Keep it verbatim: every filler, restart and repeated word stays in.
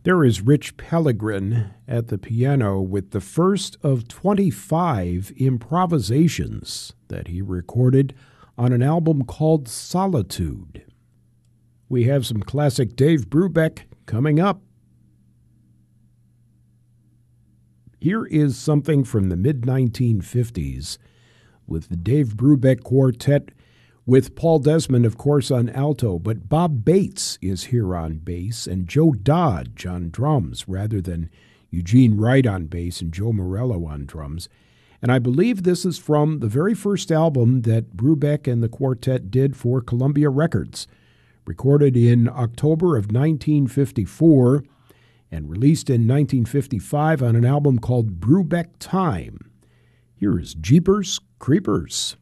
There is Rich Pellegrin at the piano with the first of twenty-five improvisations that he recorded on an album called Solitude. We have some classic Dave Brubeck coming up. Here is something from the mid nineteen fifties with the Dave Brubeck Quartet, with Paul Desmond, of course, on alto, but Bob Bates is here on bass and Joe Dodge on drums rather than Eugene Wright on bass and Joe Morello on drums. And I believe this is from the very first album that Brubeck and the quartet did for Columbia Records, recorded in October of nineteen fifty-four and released in nineteen fifty-five on an album called Brubeck Time. Here is Jeepers Creepers.